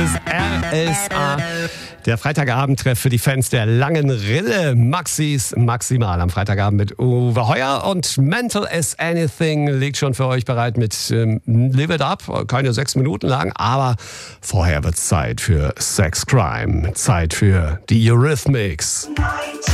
ist RSA. Der Freitagabendtreff für die Fans der langen Rille. Maxis Maximal am Freitagabend mit Uwe Heuer. Und Mental as Anything liegt schon für euch bereit mit Live It Up. Keine 6 Minuten lang, aber vorher wird's Zeit für Sex Crime. Zeit für die Eurythmics.